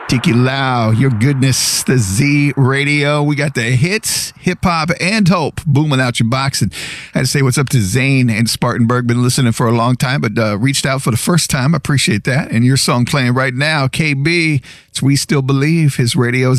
Tiki Lau, your goodness, the Z Radio. We got the hits, hip hop, and hope booming out your box. And I had to say what's up to Zane and Spartanburg. Been listening for a long time, but reached out for the first time. I appreciate that. And your song playing right now, KB. It's We Still Believe, his radio